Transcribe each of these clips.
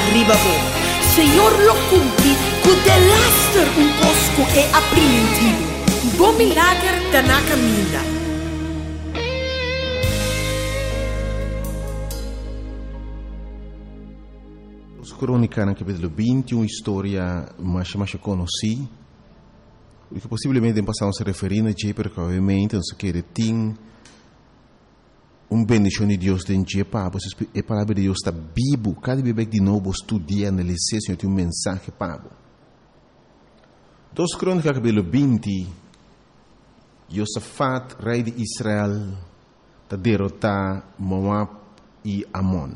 arriba bo. Senhor lo cumpri, cu de laster un cosco e aprimentivo. Bo milagre da na caminda. Os crônicas no capítulo 20, uma história mais conhecida, que possivelmente passamos a referir a dia, porque obviamente não se quer ter bendição de Deus dentro de Pablo, a palavra de Deus está vivo, cada vez de novo estudia, analisar, Senhor, tem mensagem Pablo. Dos crônicas capítulo 20, Josafat, rei de Israel, está derrotar Moab e Amon.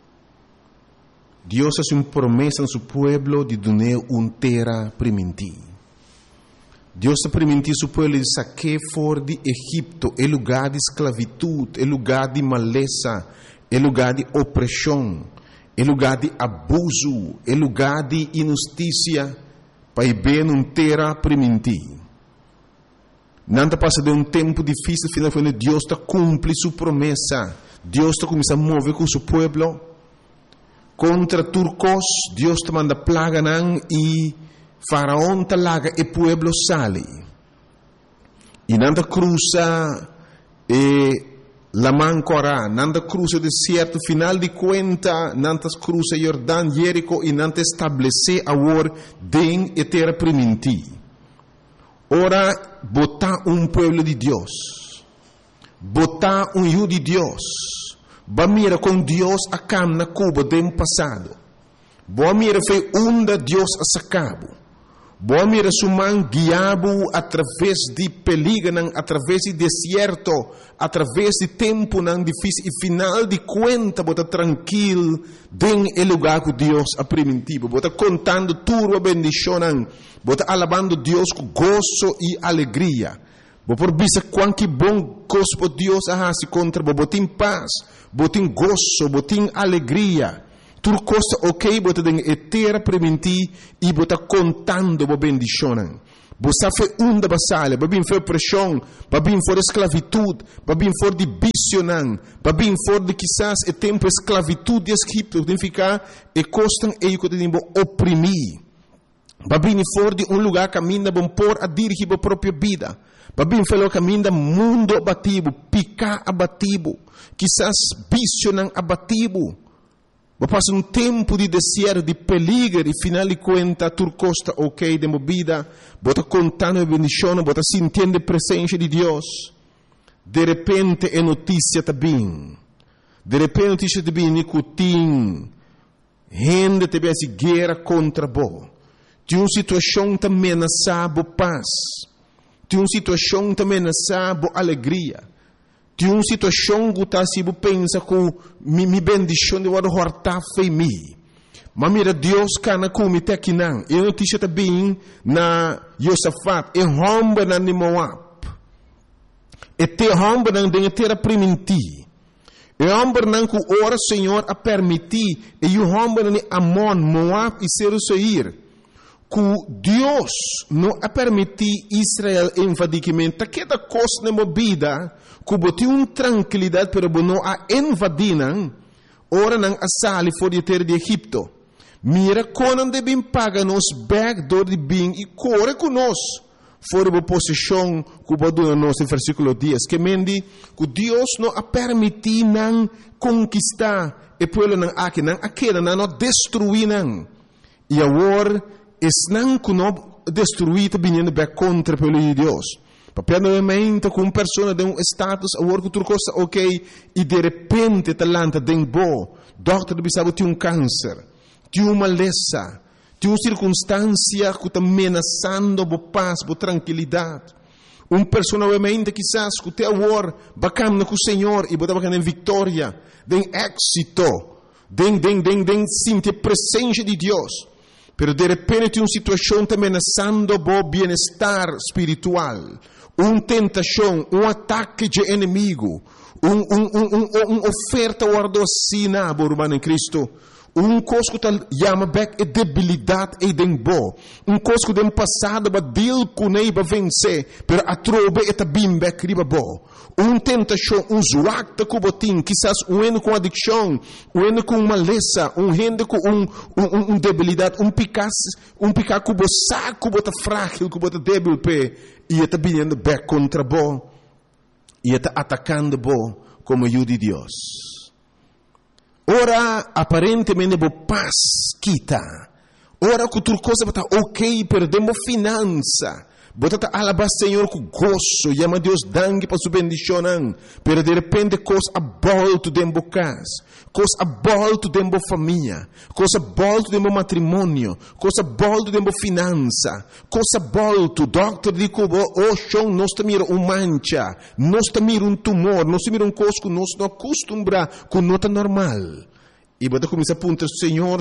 Deus hace uma promessa no seu povo de dar uma terra primitiva. Deus está permitindo seu povo de saquear fora de Egipto, é lugar de esclavitud, é lugar de maleza, é lugar de opressão, é lugar de abuso, é lugar de injustiça, para ver uma terra primitiva. Não passa de um tempo difícil, finalmente Deus está cumpre sua promessa. Deus está começando a mover com seu povo. Contra turcos, Deus te manda plaga e Faraón te laga e pueblo sale. E nanda cruza la mancora, nanda cruza o deserto, final de conta, nanda cruza Jordão, Jerico e nanda estabelece agora den e terra primitiva. Ora, botar pueblo de Deus, botar hijo de Deus. Ba mira com Deus a cam na Cuba do passado. Boa mira foi onde Deus a sacabo. Boa mira suman guiabo através de peligro, através de deserto, através de tempo não difícil e final de conta bota tranquilo den lugar que Deus a primitivo. Bota contando tua bendição, bota alabando Deus com gozo e alegria. Por bisa quanto bom gosto Deus a se contra botin paz, botin gozo, botin alegria. Tudo costa ok, bota den etera preventi e bota contando bo bendição. Bosa fe unda basale, babin fe opressão, babin for esclavitud, babin for de bicionan, babin for de quizás e tempo esclavitud de Egipto, significa e costan e que tem bo oprimir. Babin for de lugar caminha bom por a dirigir a própria vida. Babin felo caminha mundo abativo, picar abativo, quizás visionan abativo. Passa tempo de deserto, de peligro, e final de conta, tu costa ok de movida, bota contando a bendição, bota sentindo a presença de Deus. De repente é notícia também. De repente notícia também, nicotim, gente também se guerra contra bo. Tem uma situação também na sabo paz. Tem uma situação também na sabo alegria. Tem uma situação que está se pensa que me bendição de guarda horta foi mi. Mas mira Deus cana com me aqui não. E notícia também na Josafat e romba na Moab. E te romba na de terra primiti. E romba na que ora Senhor a permitir e o romba na Amon, Moab e Seir. Que Deus não a permitir Israel invadimento, que da coisa na movida, que botou uma tranquilidade, pero não a invadiram, ora não a sali fora de terra de Egipto. Mira, quando devem pagar nos backdoor de bem e corre conosco, fora da posição que botou nos versículo 10, que mendi que Deus não a permitir não conquistar e pueblo não aqui, não aquela, não destruir não. E agora não que não destruir vindo bem contra o povo de Deus. Papel novamente com uma pessoa de status, agora que tu costa ok, e de repente talanta de bo, doutor bisabo tem câncer, tem uma maleza, tem uma circunstância que está ameaçando a paz, a tranquilidade. Uma pessoa novamente quizás que tem agora bacana com o Senhor e botar bacana em vitória, em êxito, em sentir a presença de Deus. Pero de repente tem uma situação também ameaçando o bem-estar espiritual, uma tentação, ataque de inimigo, uma oferta guardocina, irmão em Cristo, coisa que chama back é debilidade e dembo. Coisa que dem passado ba deal kunei ba vencer, pero a trobe e bim back riba bo. Tentação, zoacta que botin, quizás eno com adicção, eno com maleza, rende com debilidade, picar que saco bota frágil, que bota débil pe, e está vindo back contra bo, e está atacando bo como ajuda de Deus. Ora, aparentemente, bo paz quita. Ora, que tudo coisa está ok, perdemos finança. Bota alabar Senhor com gozo, chama Deus dangue para sua bendição, pero de repente coisa abolto dentro casa, coisa abolto dentro família, coisa abolto dentro matrimônio, coisa abolto dentro finança, coisa abolto, doctor diz que o chão nós mira mancha, nós mira tumor, nós mira coisa que nós não acostumbra com nota normal. E bota começa a apontar, Senhor,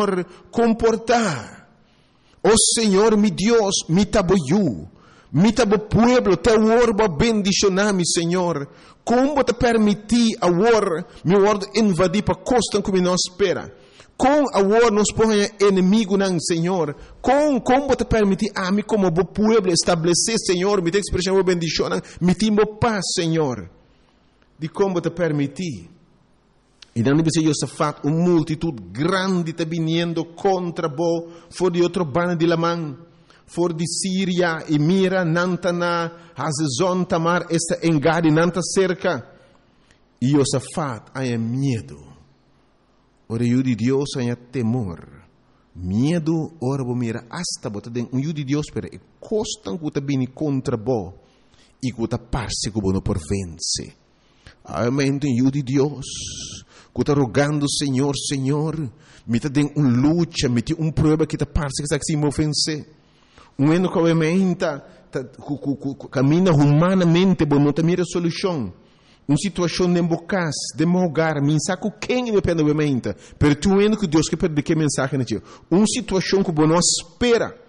comportar. Oh Senhor, mi Deus, mi tabo pueblo, te orba bendicionar-me, Senhor. Como te permitir agora, mi word invadir para costa como nós espera. Com agora nos põe inimigo não, Senhor. Como te permitir a mim como pueblo estabelecer, Senhor, me te expressão bendição, me timbo paz, Senhor. De como te permitir. E não deve ser Josafat, multitud grande está vindo contra bo, for de outro bando de Lamã, for de Síria, e mira, nantana, Hazezon, Tamar, esta engade, nanta cerca. E Josafat, há medo. Ora, o de Deus, há temor. Medo, ora, mira, hasta bota den, o de Deus, pero e costan que está vindo contra bo, e que está parse que não por vence. Amém, o de Deus. Que está rogando, Senhor, me está dando luta, me tem prova que está parece que está se ofencer. Ano que obviamente caminha humanamente, bom, não tem mira solução. Situação de embocas, de mogar, me saco quem depende obviamente. Pero tu que Deus que perde que mensagem nele. Situação que bom não espera.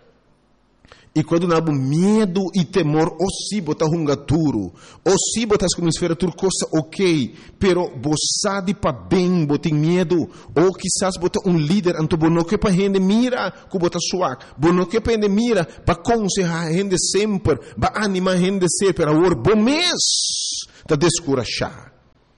E quando nós medo e temor, ou se botar duro, ou se botar como esfera tudo coisa ok, pero você de para bem, botar medo, ou quizás botar líder, então não que para gente mira, que botar suave, não que para gente mira, para aconselhar a gente sempre, para animar a gente sempre, para o bom mês, para descorachar.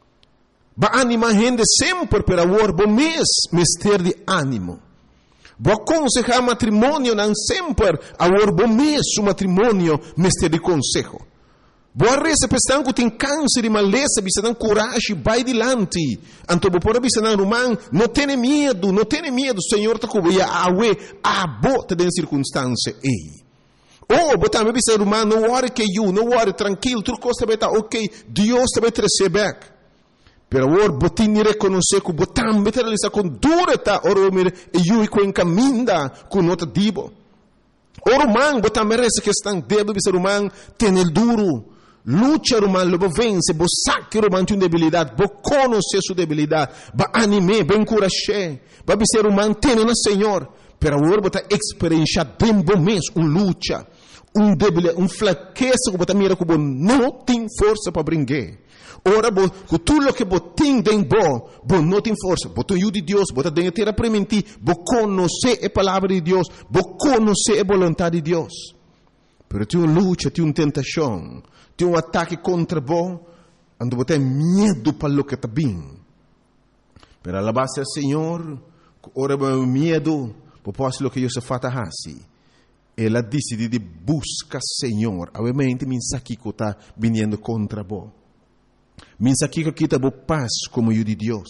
Para animar a gente sempre, para o bom mês, ter de ânimo. Vou aconselhar matrimônio não sempre, agora bom mês o matrimônio mestre de conselho. Boa reza pensando que tem câncer e maleza, bisa não coragem, vai adiante. Então por bisa não romano, não tenha medo, Senhor está cobrindo a bota de circunstância ei. Oh, botar me bisa romano, não worry que não worry tranquilo, tudo coisa vai estar ok, Deus vai te receber. Pero agora, botin reconhecer que botam meter ali com dureza, ora mir e eu com encaminda com nota dibo. Ora man, botam merece que estão débil, bisa romano, tem el duro. Lucha romano, lobo vence, bo saque romano tem debilidade, bo conhecer sua debilidade, ba anime, ba encorajar, ba bisa romano tem na Senhor. Pero agora botar experiência dembo mês, luta, debilidade, fraqueza que botam mira que bo não tem força para brincar. Ora, com tudo que você tem dentro, você não tem força. Você tem de Deus, você tem que aprender, você conhece a palavra de Deus, você conhece a vontade de Deus. Mas tem uma luta, tem uma tentação, tem um ataque contra você, onde você tem medo para o que está bem. Mas a base do Senhor, ora, o medo, você pode o que Deus faz assim. Ela decide de buscar o Senhor. Obviamente, me aqui que está vindo contra você. Minsa aqui que está boa paz como eu de Deus.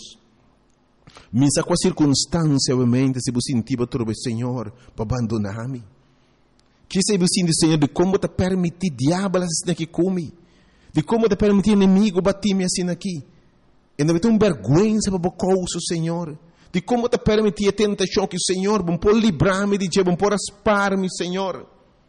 Minsa com a circunstância, obviamente, se você sentir para o Senhor, para abandonar-me. Que se você sentir, Senhor, de como te permitir diabo assim aqui comigo. De como te permitir inimigo bater-me assim aqui. E não vai ter uma vergonha para o coisa, Senhor. De como te permitir a tentação que o Senhor, bom por livrar-me de Deus, bom por aspar-me, Senhor.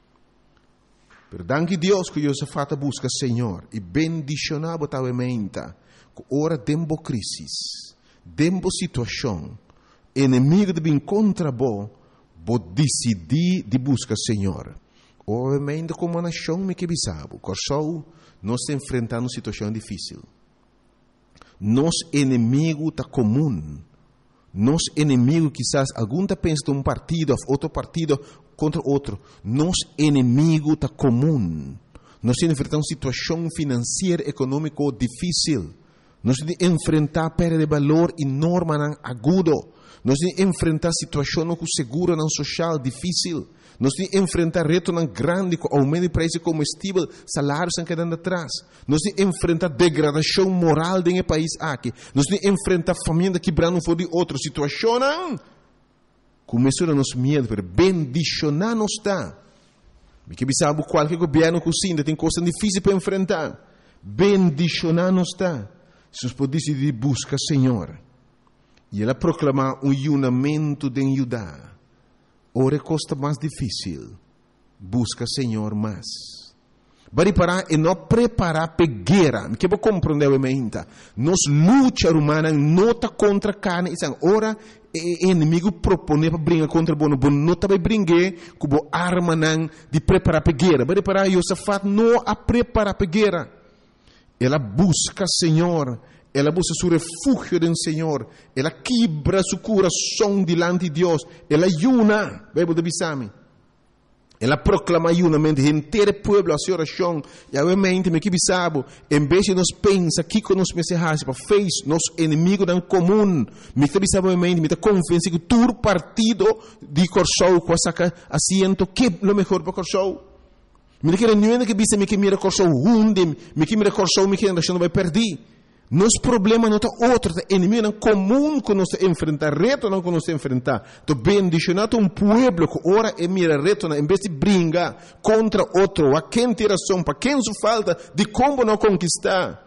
Pero danke Deus que eu se fata busca Senhor e bendicionar botavamente que ora dembo crisis, dembo situação, inimigo de bem contra bo decidir de busca Senhor. Obviamente como uma nação me que bisabo, corsou nós enfrentando situação difícil. Nos inimigo tá comum, Nos inimigos, quizás, algum tá pensa de um partido, outro partido contra outro. Nos inimigo tá comum. Nós enfrentamos situação financeira, econômica difícil. Nós enfrentar perda de valor enorme, agudo. Nós enfrentar situação com seguro social difícil. Nós enfrentar reto grande com aumento de preço de combustível, salários estão quedando atrás. Nós enfrentar degradação moral dentro do país aqui. Nós enfrentar família quebrando um de outra situação. Começou a nos medo, pero bendicionar não está. Porque sabe qualquer governo cozinha tem coisas difíceis para enfrentar. Bendicionar não está. Se os pode decidir busca Senhor. E ela proclamar um unimento de Judá. Ora costa mais difícil. Busca Senhor mais. Bari parar e não preparar para guerra. Que vou compreender realmente. Nos luta humana não está contra carne. Ora o inimigo propõe para brincar contra bono. Bono não está para brincar com a arma de preparar para guerra. Bari parar e Josafat não a preparar para guerra. Ela busca Senhor. Ela busca seu refúgio do Senhor. Ela quebra seu coração diante de Deus. Ela ayuna. Bebo de bisame. Ela proclama ayunamento. Inteiro povo a sua oração. E obviamente, me que bisabo. Em vez de nos pensa que com nos mensagens para fez nos inimigos em comum. Me que bisabo obviamente. Me que confiança que todo partido de Corsou com saca assento que é o melhor para Corsou. Me que não é que bisa me que mira Corsou hunde. Me que mira Corsou me que não vai perder. Nosso problema não é outro, é inimigo em comum que nós enfrentar, reto não que nós enfrentar. Então, bendicionado um povo que ora e mira reto, em vez de brincar contra outro, a quem tem razão, para quem só falta, de como não conquistar.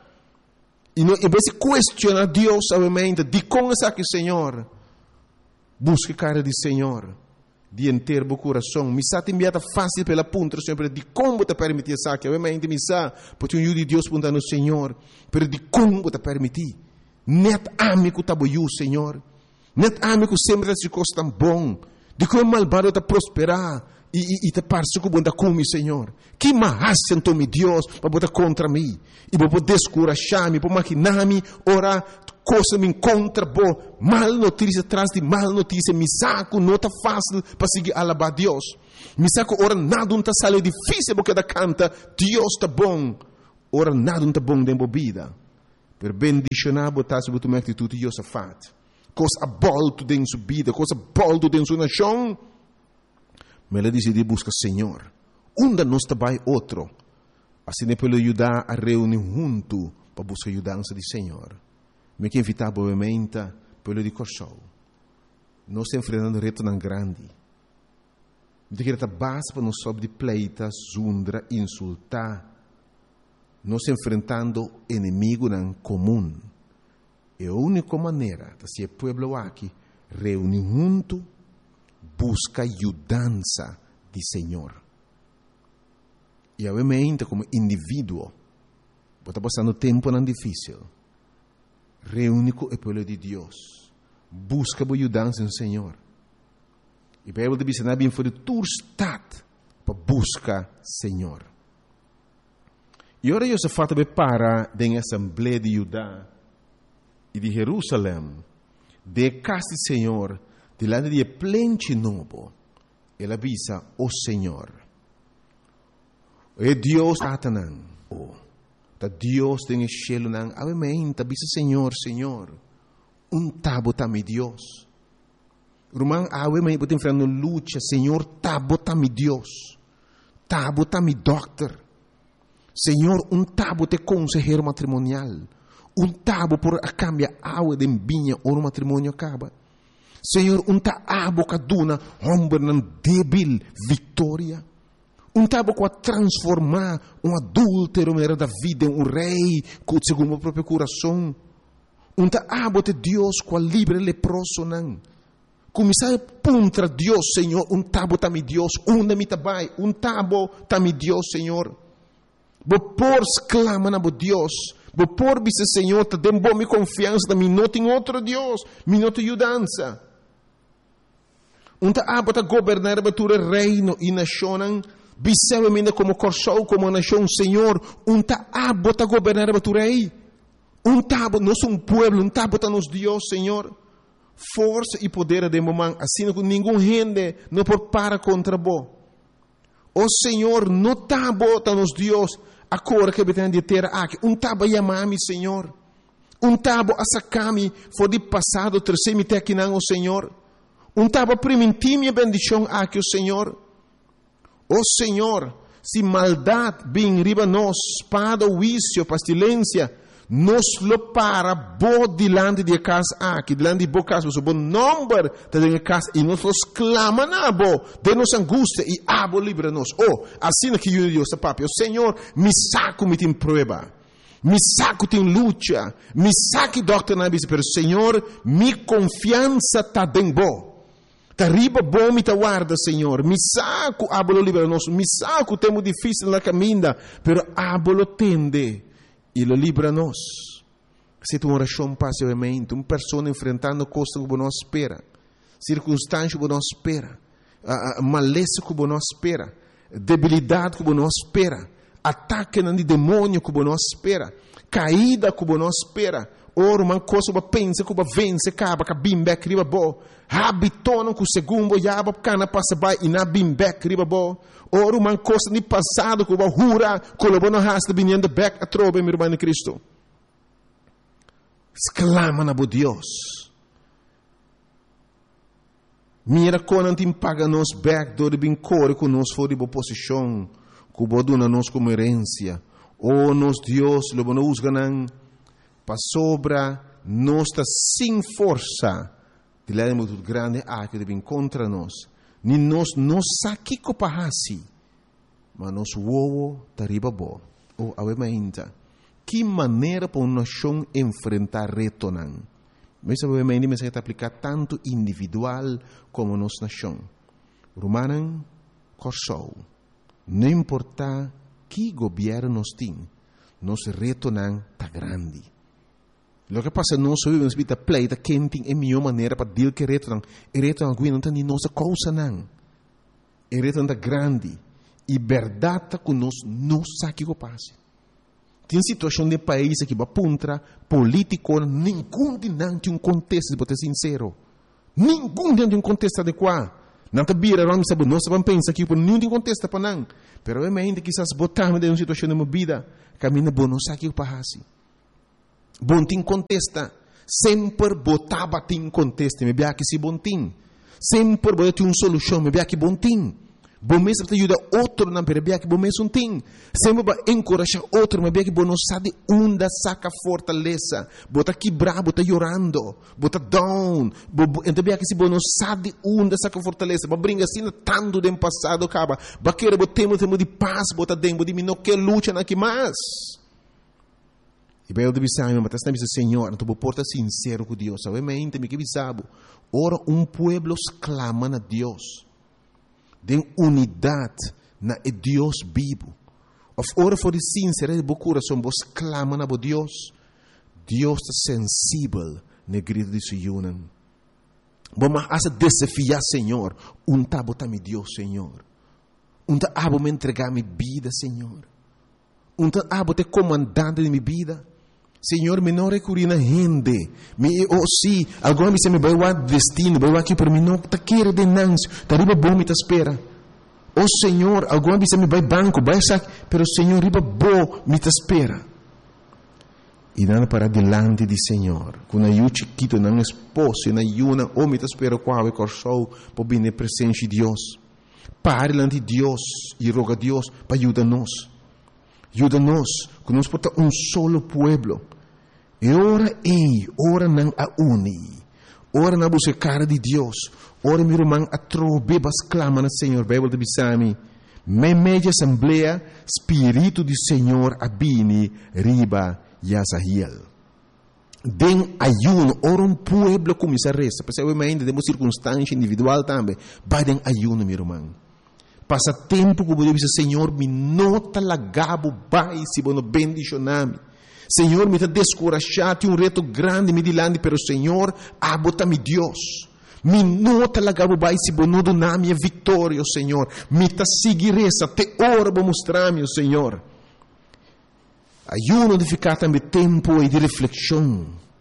E não, em vez de questionar Deus, obviamente, de como é que Senhor, busque a cara de Senhor, de inteiro o coração. Me está enviada fácil pela ponta, sempre de como te permitir isso aqui. Obviamente, me está, porque um de Deus pergunta no Senhor, pero de como te permitir. Net amigo tá bom, Senhor. Net amigo sempre se costa tão bom. De como malvado te prosperar e te parece que bom come, Senhor. Que mais sentou me Deus para botar contra mim e para descorajar-me, para maquinar-me, orar. Coisa me encontra boa, mal notícia atrás de mal notícia, me saco, não está fácil para seguir alabar Deus. Me saco, ora nada não está sale difícil porque da canta, Deus está bom. Ora nada não está bom de bebida. Per bendicionar botar sobre tua atitude de Josafat. Coisa abolto de sua vida, coisa abolto de sua nação. Mas ela decide buscar Senhor. Onde nós vai outro. Assim é para ajudar a reunir junto para buscar a ajudança do Senhor. Me que invitar obviamente pelo de Corsou. Nós estamos enfrentando reto tão grande. De que está base para nós sobre de pleita, zundra, insultar. Nós estamos enfrentando inimigo em comum. É a única maneira de ser povo aqui reunir junto, busca ajudança do Senhor. E obviamente como indivíduo, está passando tempo não difícil. Reúne com o povo de Deus. Busca a ajudança no Senhor. E a Bíblia diz que não é for tu estado para buscar Senhor. E agora Josafat para da Assembleia de Judá e de Jerusalém, de casa do Senhor, delante de plente novo. Ele avisa o Senhor. É Deus Satanás. Deus tem cielo nang obviamente bisa Senhor tabo tá mi Deus rumang obviamente botem frente luta Senhor tabo tá mi Deus tabo tá mi doctor Senhor tabo te consejero matrimonial tabo por a cambia água de vinha ou matrimônio acaba Senhor abo kaduna homem nan débil vitória tabo com a transformar adúltero da vida em rei segundo o próprio coração. Abo de Deus com a livre leproso não. Começar contra Deus, Senhor. Tabo tá mi Deus. Onde me tabai? Tabo tá mi Deus, Senhor. Por exclama na Deus. Por dizer, Senhor, te dem bom mi confiança da mi não tem outro Deus. Mi não tem ajudança. Abo tá governar o reino e nação. Bisewamente como Corsou, como nação, Senhor, abo está governar a tu rei. Tabo, nós somos um povo, tabo está nos Deus, Senhor. força e poder de mamãe, assim que nenhum gente não pode parar contra bo. O Senhor não está botando nos Deus a cor que tem de ter aqui. Taba chamar-me, Senhor. Taba a sacar-me for de passado, terceiro me aqui não, o Senhor. Taba permitir minha bendição aqui, o Senhor. O Senhor, se maldade vem riba nós, espada, vício, pestilência, nos lo para bo dilante de casa aqui, dilante de bo casa, o bom número de casa, e nós los clama na bo, de nos angústia, e abo livra-nos. Assim que eu Deus, papi, o Senhor, me saco, me tem prueba, me saco, tem luta, me saque, doutor, na bisa, pero Senhor, me confiança tá bem bo. Tá riba bom, me tá guarda, Senhor, me saco, abo livra-nos, me saco, temo difícil na caminha, pero abo lo tende, e lo livra-nos. Se tu oração passivamente, uma pessoa enfrentando coisas que não espera, circunstâncias que não espera, maleza que não espera, debilidade que não espera, ataque de demônio que não espera, caída que não espera, ora uma coisa que pensa que vence, acaba que bimbek riba bo, habitono que o segundo yaba cana passa by e na bimbek riba bo, ora uma coisa de passado que hura, que o bono hasta vinhando back a trobe, meu irmão em Cristo. Exclama na bo Deus. Mira quando te paga nos back do de bem core com nos for de boa posição, que o dona nos como herência, nos Deus, lo bono usganan, para sobra, nós está sem força, de lá é muito grande que deve contra nós. Ni nós não sabe que pahasi, mas nós uou tariba bo. Awemainta, que maneira para uma nação enfrentar reto não? Mas awemainta me se aplicar tanto individual como nossa nação. Romanan corsou, não importa que governo nós tem, nosso reto não tá grande. Lo que passa não só vivemos vida pleita quente é melhor maneira para dizer que reto não não tem nossa causa não. É reto não grande e verdade que nós não sabe o que passa. Tem situação de país que va puntra político nenhum de não tem contexto de ser sincero. Nenhum tem contexto adequado. Não tá bira vamos saber nós vamos pensar que por nenhum tem contexto para não. Pero é ainda que essas botamos de uma situação de uma vida caminha bom não sabe o que passa. Bom tem contesta, sempre botava tem contesta, me bia que se bom tem, sempre botava uma solução, me bia que bom tem, bom mesmo te ajuda outro na me bia que bom mesmo tem, sempre vai encorajar outro, me bia que bom não sabe onde saca fortaleza, bota quebrar, bota chorando, bota down, então bia que se bom não sabe onde saca fortaleza, vai brincar assim tanto do passado acaba, vai querer botemos de paz, bota dentro de mim não quer luta na que mais. E bem, eu deve saber, mas está dizendo, Senhor, tu porta sincero com Deus. Obviamente, me que bisabo. Ora, pueblo clama a Deus. De unidade na Deus vivo. Ora, for sincero de bo coração, vos clama a Deus. Deus está sensível na grito de Sion. Vamos a desafiar, Senhor. Tabo tá mi Deus, Senhor. Tabo me entregar minha vida, Senhor. Tabo te comandante de minha vida. Senhor, me não recorri na gente. Se alguma vez me vai o destino, vai aqui por mim, não está querendo de nancio, está riba bom, me espera. Senhor, alguma vez me vai banco, vai sair, pero Senhor, riba bom, me espera. E nada para delante de Senhor, com a eu chiquito, não esposo, na yuna, me espera qual é corso, para vir presente de Deus. Pare diante de Deus e roga a Deus para ajudar-nos. Ajuda-nos, que nós podemos solo pueblo. E ora não a uni. Ora não busca cara de Deus. Ora meu irmão a trobebas clama no Senhor. Bíblia de Bisami. Media assembleia, Espírito de Senhor abini riba Yazahiel. Den ayuno, ora pueblo começa a resta. Porque ainda temos circunstância individual também. Vai den ayuno, meu irmão. Passa tempo que você diz, Senhor, me nota lagabo, vai, se você bendicioname. Senhor, me está descorajado, um reto grande, me dilande, pero Senhor, abota-me Deus. Me nota lagabo, vai, se você não donar minha vitória, Senhor. Me está seguir essa, te ora para mostrar-me, Senhor. Ayuno de ficar também tempo e de reflexão.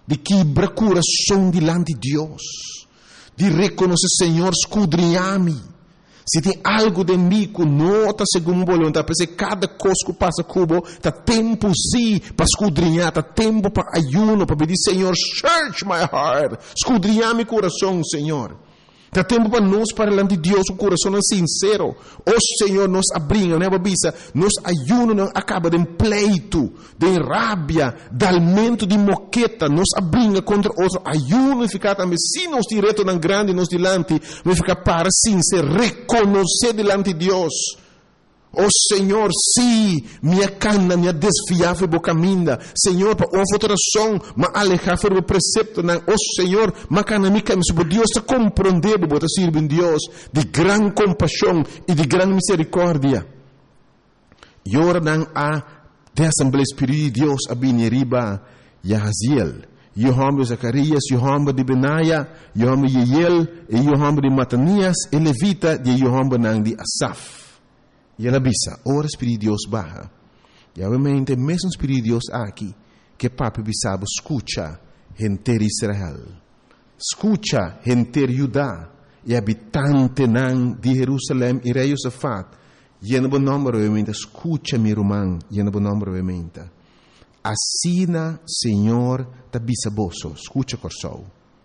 de quebrar coração diante de Deus, de reconhecer, Senhor, escudrinha-me. Se tem algo de mim que não está segundo a vontade, porque cada coisa que passa cubo, está tempo sim para escudrinhar, está tempo para ayuno, para pedir, Senhor, search my heart, escudrinhar meu coração, Senhor. Está tempo para nós, para diante de Deus, o coração é sincero. O Senhor nos abrinha, né, babisa? Nos ayuno não acaba de pleito, de rabia, de aumento de moqueta, nos abrinha contra outro ayuno e ficar também, se nós direto na grande, nos dilante, vai ficar para sincero, reconhecer diante de Deus. Oh Senhor, sim, minha cana, minha desfiava e caminha. Senhor, para uma alteração, mas alejar o precepto, não. Oh Senhor, mas cana me caminha, para Deus te compreender, para servir Deus de gran compaixão e de gran misericórdia. E ora não há de Assembleia Espírita de Deus a bineriba Yahaziel, Yohamba de Zacarias, Yohamba de Benaia, Yohamba de Yeiel, e Yohamba de Matanias, e Levita de Yohamba nang de Asaf. E ela bisa, ora Espírito de Deus barra. E obviamente, mesmo Espírito de Deus aqui, que papi bisabo, escucha, gente de Israel. Escucha, gente de Judá, e habitante nan de Jerusalém, e rei Josafat. E no bom nome, obviamente, escucha, meu irmão, e no bom nome, obviamente. Assina, Senhor, ta bisaboso, escucha, corsou.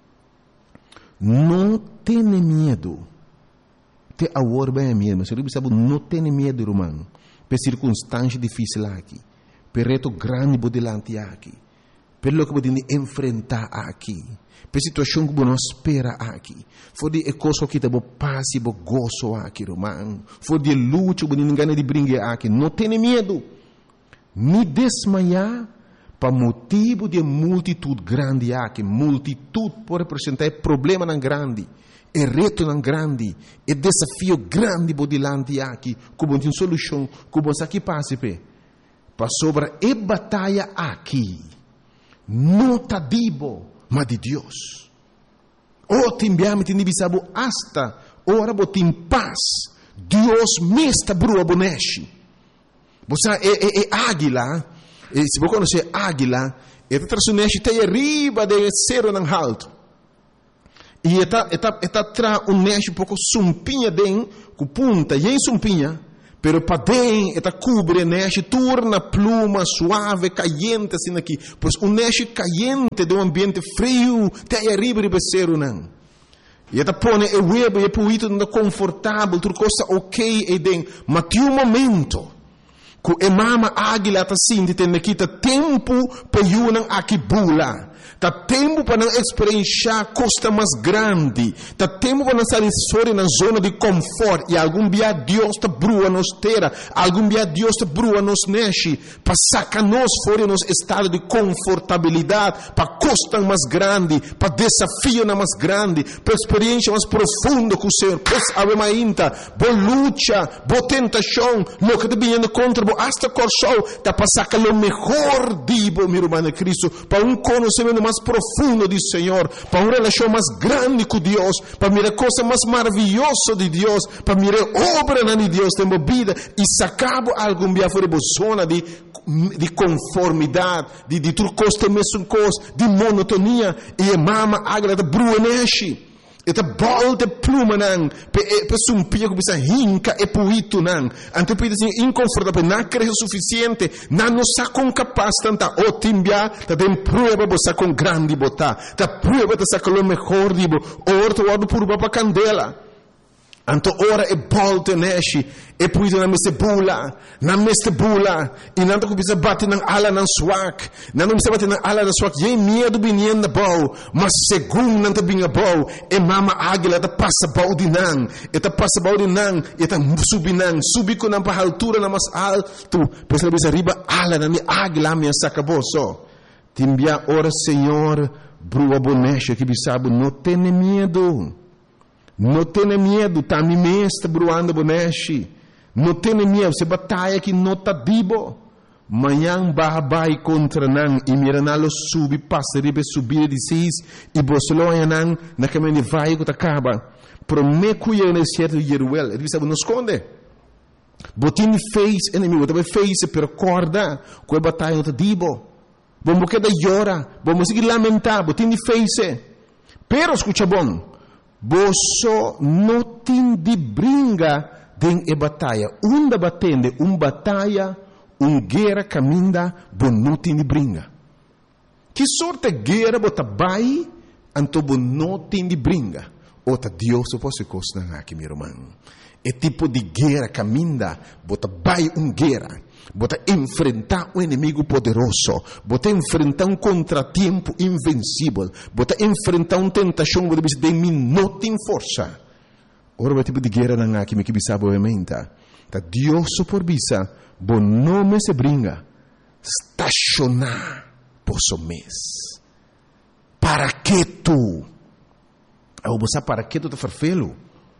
Não tenha medo. Te agora bem mesmo, mas eu sabe não tem medo, irmão, por circunstância difícil aqui, por reto grande por delante aqui, pelo que podemos enfrentar aqui, por situação que não espera aqui, for de coisa que te bo passe, bo gozo aqui, irmão, for de luta que ninguém de brincar aqui, não tem medo, me desmaiar para motivo de multitude grande aqui, multitude por representar problema não grande. É reto não grande, é desafio grande por delante aqui, como tem solução, como aqui passe para sobre a batalha aqui, não tá dibo, mas de Deus. O timbiame tem bisabo hasta ora botim paz, Deus mesta brua boneshi. Você é águila, se você conhece águila, é traçuneshi te arriba de cero não alto. E está tra neche um pouco sumpinha den, com punta, e em sumpinha, pero para den, está cubre neche, torna pluma suave, caliente assim aqui, pois neche caliente de ambiente frio, te aí arriba de becero não. E está põe o web e puito não confortável, tudo coisa ok e den, mas tem momento que a mama águila está assim, de ter aqui tempo para yunang aqui bula. Tá tempo para não experienciar costa mais grande. Tá tempo para não sair fora na zona de conforto. E algum dia Deus te brua nos terra. Algum dia Deus te brua nos neche. Para sacar nós fora nos estado de confortabilidade. Para costa mais grande. Para desafio mais grande. Para experiência mais profunda com o Senhor. Pois ave mainta. Boa luta. Boa tentação. Lo que te vindo contra. Boa hasta corção. Tá para sacar o melhor dibo, meu irmão Cristo. Para conhecimento mais profundo do Senhor, para uma relação mais grande com Deus, para mirar coisa mais maravilhosa de Deus, para mirar obra de Deus tem vida e sacar algum dia fora da zona de conformidade, de tudo coisa mesmo coisa, de monotonia e a mama agra da bruaneshi. Eta bol de pluma nang, pe sumpia que bisa hinca e puito nang. Anto pide assim inconfortável, não creio suficiente, não sa com capaz tanta o timbia, ta tem prueba bosa com grande bota, ta prueba ta sa com o melhor dibo, orto wado purba pa candela. Anto ora e bolte neshi e puito na meste bula e nanto que bisa bate nang ala nang swak nanto bisa bate nang ala nang swak ye medo binien na bau mas segundo nanto binga bau e mama águila ta passa bau di nang e ta passa bau di nang e ta subi ko nang pa altura na mas alto pesa bisa riba ala na mi águila mi sacaboso timbia ora Senhor brua bonecha que bisabo não tem medo. Não tenha medo, tá me mesta bruando bonechi. Não tenha medo, se batalha que não tá dibo. Manhã babai contra nan e miranalo subi passa ribe subir de sis e bosloia nan na caminho vai que acaba. Prometo que é certo Jeruel, ele sabe não esconde. Botin fez inimigo, também fez se percorda com a batalha não tá dibo. vamos quedar llorar, vamos seguir lamentar, vos tienes face. Pero escucha bom, vos não tem de brinca den e batalha. Uma batende, batalha, guerra caminha, vos não tem de brinca. Que sorte guerra vos vai, então vos não tem de brinca. Ota Deus fosse coisa aqui, meu irmão. É tipo de guerra caminha, vos vai guerra. Bota enfrentar um inimigo poderoso, bota enfrentar um contratempo invencível, bota enfrentar uma tentação que você tem não tem força. Ora, o tipo de guerra não há que me sabe obviamente. Tá Deus por bisa, bom nome se brinca, estacionar posso mês. Para que tu? Ao você para que tu te farfelo?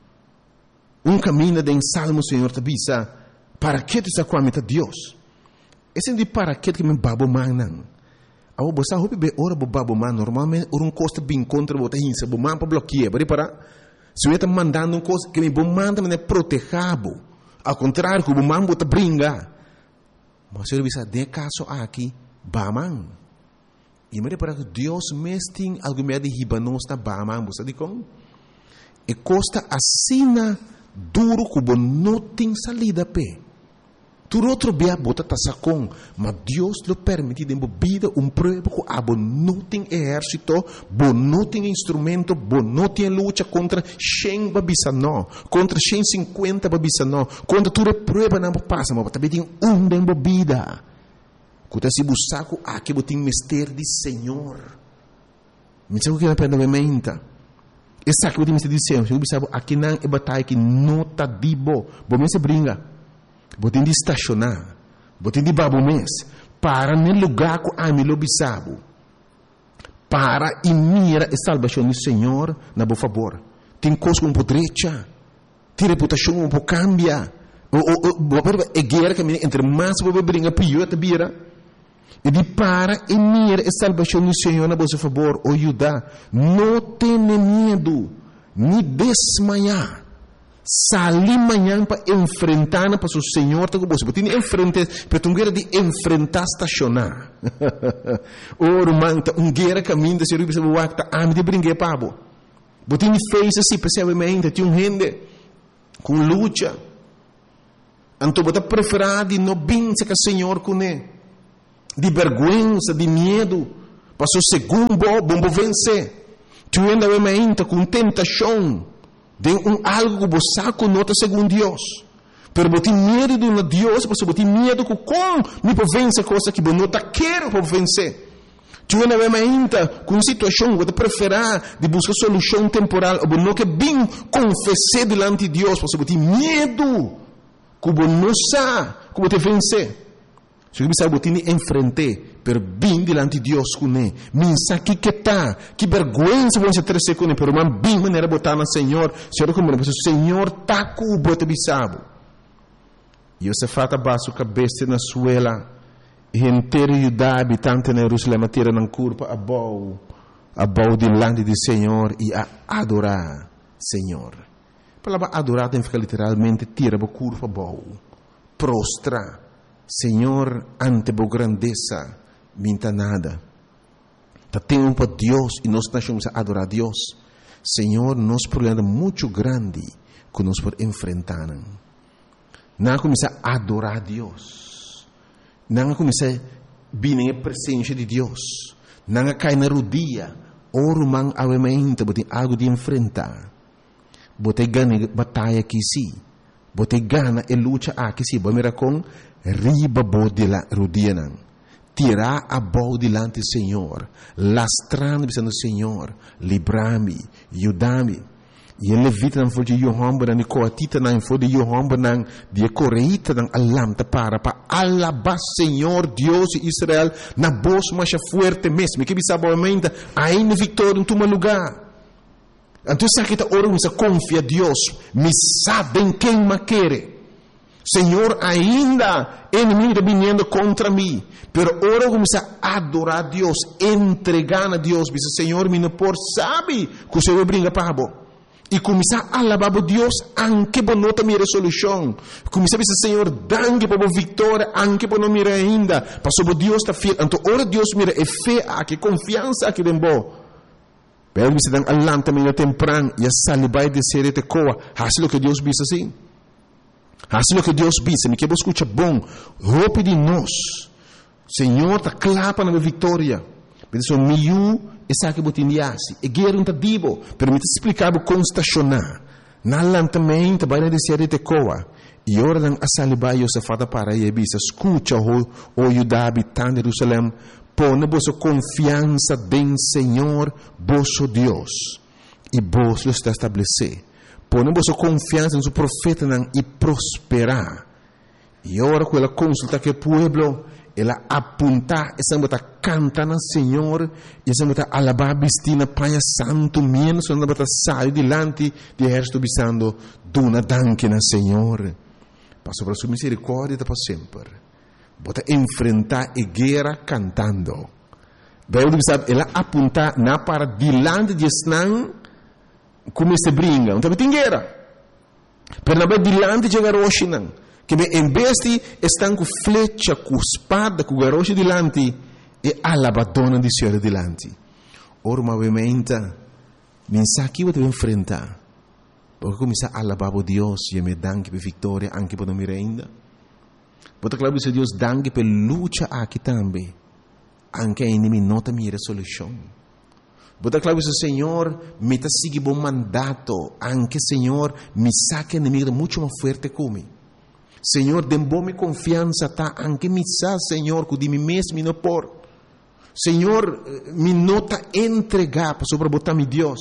Caminho de salmo, Senhor, te bisa. Para que tu está com a meta Deus? Esse é de para que me babo manan. Ao você hope be ora bo babo man normalmente um costa bem contra bota hinsa bo man para bloquear, para se eu está mandando coisa que me bo manda me protejabo. Ao contrário, que bo man bota brinca. Mas eu bisa de caso aqui baman. E me para que Deus mesting algo me de hibanos na baman, você diz como? E costa assina duro que bo não tem salida pe. Tu outro bia bota tasacon, mas Deus lo permite de vida prova que abo não tem exército, bo não tem instrumento, bo não tem luta contra 100 babisano, contra 150 babisano, contra tu prova não passa, mas também tem de vida. Quando se busca aqui botin mister de Senhor. Me sabe que na pena mementa. Essa que botin mister de Senhor, eu sabe aqui não é batalha que não tá dibo, bo me se brinca. Botin de estacionar, botin de babo mês, para no lugar que a mim lo bisabo, para e mira a salvação do Senhor na bo favor. Tem coisa com podrecha, tem reputação um pouco cambia, é guerra que entre mais você brinca pior te vira. E de para e mira a salvação do Senhor na bo favor, o ajuda, não tenha medo, nem desmaiar. Salir amanhã para enfrentar para o Senhor, tá com você. Porque tem enfrentar, para tu guerra de enfrentar estacionar. Oro manta, guerra caminho de ser o bispo wakta, de brincar pabo. Porque tem fez assim, percebamente, tem gente com luta. Então bota preferar de não vencer com o Senhor com ele, de vergonha, de medo, para o segundo bom vencer. Tu ainda obviamente com tentação. De algo que você saca nota segundo Deus. Pero você tem medo de Deus, você tem medo que como me pode vencer coisa que você não quer para vencer. Tu ainda vê ainda com situação que você prefere de buscar solução temporal, ou não que bem confessar diante de Deus, você tem medo que você não sabe como te vencer. Se você sabe que enfrentar, pero bem diante de Deus com ele. Minsa que tá, que vergonha você ter com ele, pero man bem maneira botar no Senhor. Senhor como o Senhor tá com o bote bisabo. E você fata baixo cabeça na suela, e inteiro Judá habitante na Jerusalém tira na curva a bau diante do Senhor e a adorar Senhor. A palavra adorar tem que ficar literalmente tira a curva bau, prostra. Senhor, ante a grandeza, minta nada. Tem para Deus e nós estamos a adorar a Deus. Senhor, nosso problema é muito grande que nós podemos enfrentar. Não começar a adorar a Deus. Não começar a vir na presença de Deus. Não cair na rodilha. Oro man avemento, botem algo de enfrentar. Botem ganha batalha aqui sim. Botem gana e luta aqui sim. Bom, mira com riba bode la rodilha não. Tirar a bola delante do Senhor, lastrando o Senhor, livrar-me, ajudar-me. E ele levita não foi de Yohamba, não coatita não foi de Yohamba, não de correita não alamta para alabar Senhor Deus de Israel na voz mais forte mesmo. Que bisa boamente ainda vitória em todo lugar. Então se aqui está orando, se confia Deus, me sabem quem me quer. Senhor, ainda inimigo está vindo contra mim, pero ora começa a adorar a Deus, entregar a Deus, diz Senhor, me não por sabe que o Senhor brinca para bo. E começar a alabar a Deus anche por não ter resolução. Começar a dizer, Senhor, danke por a vitória, anche por não mirar ainda. Passou por Deus está fiel. Então, ora Deus mira, é fé aqui, confiança aqui dentro. Pero você dá alanta meio temprano e a salibai de ser te coa. Assim o que Deus diz assim. Assim o que Deus diz. Me que você escuta bom. Roupa de nós. Senhor, está clapa na minha vitória. Mas o meu essa que botindiasi. E guerra não dibo. Permite explicar como estacionar. Na lantamento vai de ser te coa. E ora não a salibai o se fada para e bisa. Escuta o Judá habitante de Jerusalém. Põe vossa confiança em Senhor, vosso Deus, e vos lo está estabelecer. Põe vossa confiança no profeta e prosperar. E ora, com ela consulta que o povo, ela aponta, essa bota canta no Senhor, e essa bota alabar bistina Pai Santo, menos essa bota sai delante de exército bisando, dona danke no Senhor. Passo para sua misericórdia para sempre. Bota enfrentar a guerra cantando. Bem, sabe, ela aponta na para dilante de Snang como se brinca. Então tem guerra. Pero na dilante de garoshi não. Que em vez de estão com flecha, com espada, com garoshi dilante e alabadona de Senhor dilante. Ora, obviamente, mensaje que você enfrentar. Porque começa a alabar a Deus e me danke per vitória anche por não me ainda. Bota claro que Deus danke per luta aqui também. Anche a inimigo não tem resolução. Bota claro que o Senhor me está seguindo bom mandato. Anche Senhor me saca inimigo muito mais forte como. Senhor, dê-me confiança, tá? Anche me sa, Senhor, que de mim mesmo não por. Senhor, me nota entregar para sobre botar meu Deus.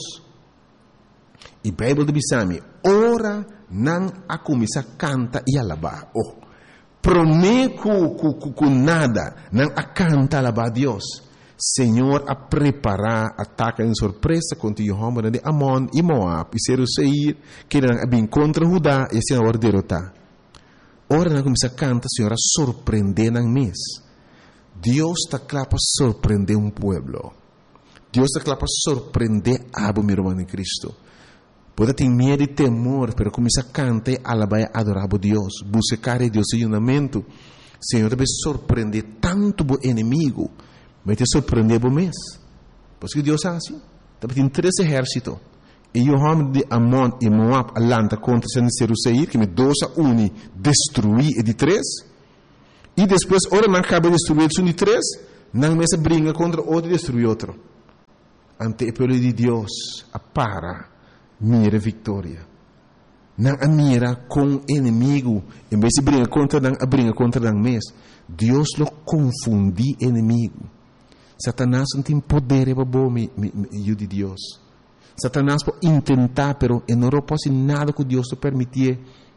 E a Bíblia diz assim, ora não a começar a cantar e alabar. Oh. Prometo com nada, não a canta alabar a Deus. Senhor, a preparar ataque em surpresa contra Jehová de Amon e Moab, e Seir, que não bem contra Judá, e assim a hora derrotar. Ora, não começa a cantar, Senhor, a surpreender no mês. Deus está claro para surpreender um povo. Deus está claro para surpreender a meu irmão em Cristo. Pode ter medo e temor, pero começa a cantar e alabar e adorar a Deus. Buscar a Deus em unamento. Senhor, deve surpreender tanto o inimigo, vai te surpreender o mês. Por isso que Deus é assim. Deve ter 3 exércitos. E o homem de Amon e Moab alanta contra Seir, que me 2-1 destruir e de 3. E depois, ora não acaba de destruir de 3, não mais briga contra outro e destruir outro. Ante o povo de Deus, para. Mira vitória. Não a mira com inimigo. Em vez de brigar contra não, a briga contra não mesmo. Deus lo confundi inimigo. Satanás não tem poder para bom de Deus. Satanás pode tentar, pero não pode nada que Deus te permitir.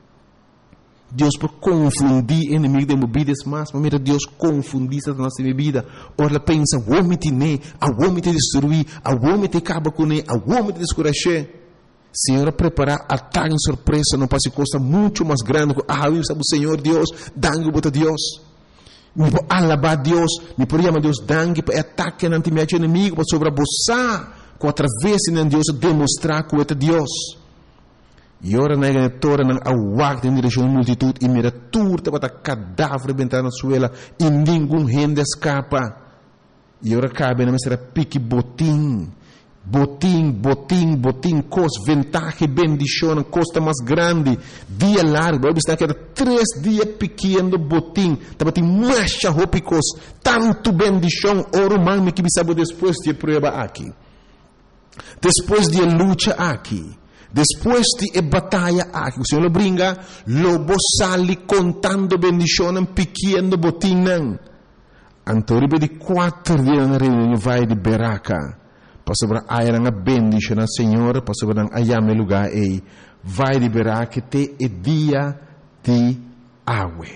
Deus pode confundir inimigo de minha vida, mas mira Deus confundir Satanás de minha vida. Ora pensa, o homem te ne, o homem te destruir, o homem te acaba com ele, o homem te descuracher. Senhor, preparar ataque em surpresa não pode costa muito mais grande. Eu sabe o Senhor Deus, dangue para Deus. Me pode alabar Deus, me pode chamar Deus dangue para ataque ante meu inimigo, para sobreabusar, com através de Deus demonstrar que é Deus. E ora na igreja não aguarda em direção à multitude e mira turta para cadáver bentar na suela e nenhum rende escapa. E ora cabe na mestra pique botim. Botim, cos, ventaja, bendição, costa mais grande, dia largo, está que era 3 dias pequeno botim, estava tem mais roupa tanto bendição, oro mami que me sabe depois de prova aqui, depois de luta aqui, depois de batalha aqui, o Senhor brinca, lobo sali contando bendição, pequeno botim, antoribe de 4 dias na reunião vai de Beraca. Pastor ayah nga bendition na Senhor, pastor nang ayame lugar e vai liberar que te é dia de awe.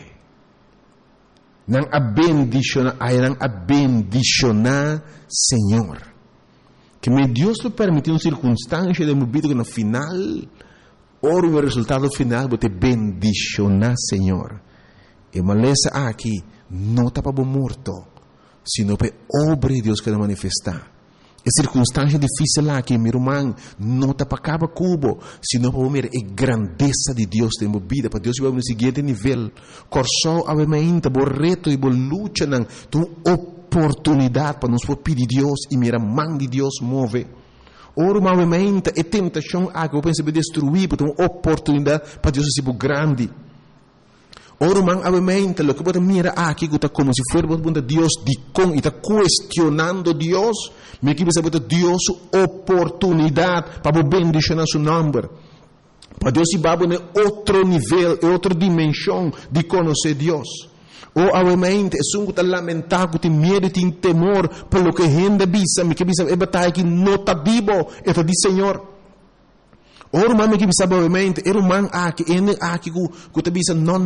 Nang abendicionar, ayah nang abendicionar Senhor. Que me Deus lo permitiu uma circunstância de vida que no final, ora o resultado final, vou te bendicionar Senhor. E maleza aqui, não está para morto, sino para obra de Deus que vai manifestar. É circunstância difícil lá que meu irmão não está para acabar cubo, senão para ver a grandeza de Deus em minha vida, para Deus vai no seguinte nível. Corso obviamente, o reto e a luta não, tem oportunidade para nós pedir Deus e mira mão de Deus move. Ora, obviamente, a tentação que eu penso destruir, porque tem uma oportunidade para Deus ser grande. Ora, obviamente, o que você mira aqui está como se fosse Deus de com e está questionando Deus, mas que você Deus oportunidade para bendicionar seu nome. Para Deus ir para outro nível, outra dimensão de conhecer Deus. Ou, obviamente, é um que lamentável, tem medo, tem temor, pelo que a gente bisa, mas que bisa é batalha que não está vivo, é de Senhor. Ora, mami que bisa, obviamente, era man aqui, que te bisa, não,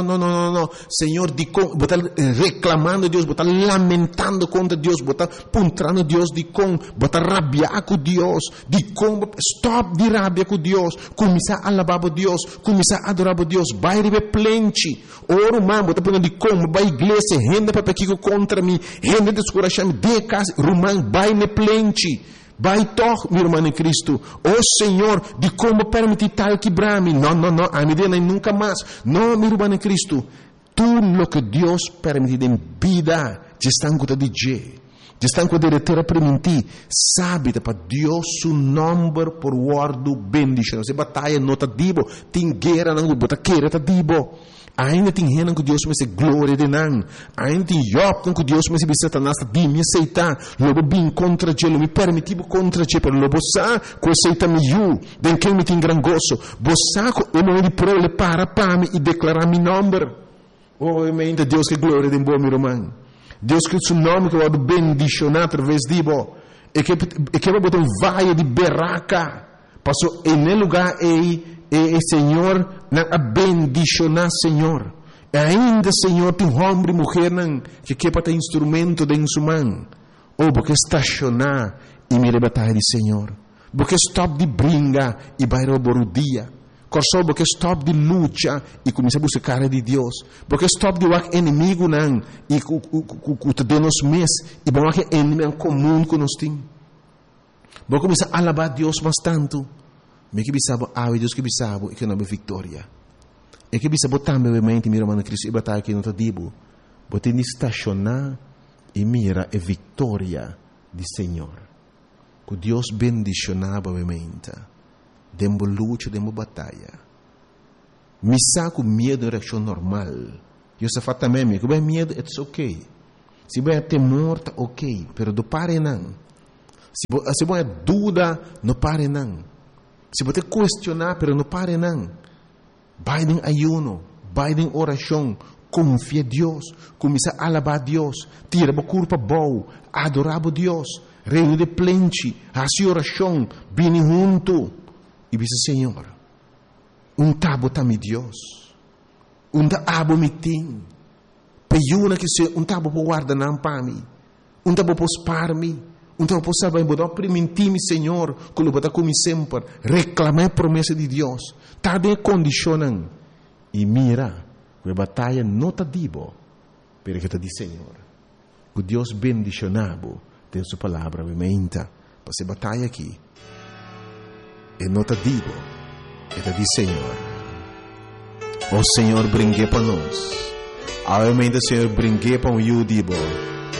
Senhor, de com, botar reclamando Deus, botar lamentando contra Deus, botar puntrando Deus de com, botar rabiar com Deus, de com, stop de rabia com Deus, começar a alabar Deus, começar a adorar Deus, vai receber plente. Ora, mami, botar punta de com, vai igreja, rende para pequeno contra mim, rende de escurachame, de casa, rumang, vai me plente. Vai toch, meu irmão em Cristo. Oh Senhor, de como permitir tal quebrar-me. Não, a minha vida nunca mais. Não, meu irmão em Cristo. Tudo o que Deus permite em vida, já está com de Deus. Já está com de terra permitir. Sabe, para Deus o nome por guardo bendição. Se batalha não está dibo, tem guerra não bota queira está dibo. Ainda tem gente que Deus me se glória de não. Ainda tem Job que Deus me se Satanás de me aceitar. Logo bem contra ele, me permitivo contra ele, pero logo sa que aceita me eu, den que me tem gran gozo. Bosa ko eu me pro le para me e declarar meu nome. Oh, mente Deus que glória de bom meu irmão. Deus que seu nome que vai bendicionar através de bo. E que vai botar vaia de beraca. Passou em lugar e Senhor a bendicionar Senhor. E ainda Senhor tem homem e mulher que quer para ter instrumento de sua mão. Ou porque estacionar e me batalha de Senhor. Porque stop de brinca e vai roubar o dia. Corso porque stop de luta e começa a buscar de Deus. Porque stop de o inimigo não e que te nos mês e bom que inimigo comum que nós temos. Porque começa a alabar Deus bastante. Me que bisabo Deus que bisabo e que não é vitória. E que bisabo também obviamente meu irmão Cristo e batalha que não está dibo. Bote de estacionar e mira a vitória do Senhor. Que Deus bendicionava obviamente. Dembo luta, dembo batalha. Me saco medo de reação normal. Eu só faço também, que bem medo, it's ok. Se bem temor, tá ok. Pero do pare não. Se bem dúvida, não pare não. Se você questionar, pero não pare não. Vai em ayuno, vai em oração, confia em Deus, começa a alabar a Deus, tira a culpa boa, adorar a Deus, reino de plente, a sua oração, vem junto. E diz, Senhor, tabo também Deus, tabo me tem, peiuna que se tabo por guardar não para mim, tabo por spar-me, então, eu posso saber, eu permitir-me, Senhor, que eu vou como sempre, reclamar a promessa de Deus. Está de condicionando. E mira, a batalha não está dibo, pero que está de Senhor. Que Deus bendicionado, tem sua palavra, obviamente, para essa batalha aqui. E não está dibo, está de Senhor. O Senhor brinque para nós. Obviamente, o Senhor brinque para o dibo.